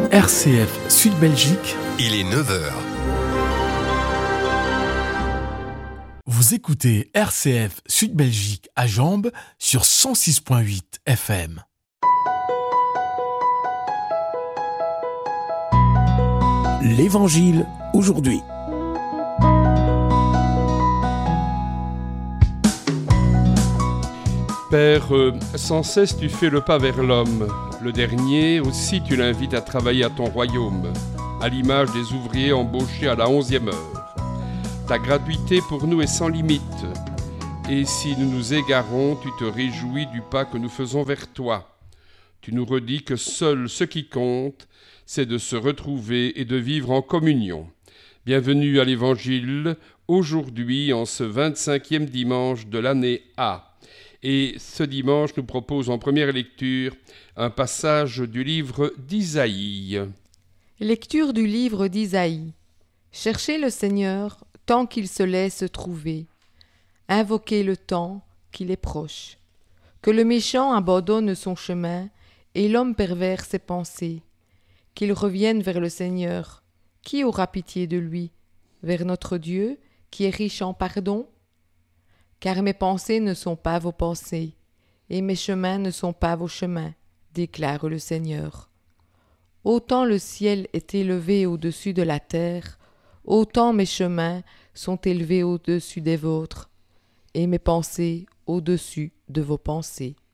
RCF Sud-Belgique. Il est 9h. Vous écoutez RCF Sud-Belgique à Jambes sur 106.8 FM. L'Évangile aujourd'hui. Père, sans cesse tu fais le pas vers l'homme. Le dernier aussi tu l'invites à travailler à ton royaume, à l'image des ouvriers embauchés à la 11e heure. Ta gratuité pour nous est sans limite. Et si nous nous égarons, tu te réjouis du pas que nous faisons vers toi. Tu nous redis que seul ce qui compte, c'est de se retrouver et de vivre en communion. Bienvenue à l'Évangile, aujourd'hui en ce 25e dimanche de l'année A. Et ce dimanche nous propose en première lecture un passage du livre d'Isaïe. Lecture du livre d'Isaïe. Cherchez le Seigneur tant qu'il se laisse trouver. Invoquez le temps qu'il est proche. Que le méchant abandonne son chemin et l'homme pervers ses pensées. Qu'il revienne vers le Seigneur. Qui aura pitié de lui? Vers notre Dieu, qui est riche en pardon? Car mes pensées ne sont pas vos pensées, et mes chemins ne sont pas vos chemins, déclare le Seigneur. Autant le ciel est élevé au-dessus de la terre, autant mes chemins sont élevés au-dessus des vôtres, et mes pensées au-dessus de vos pensées.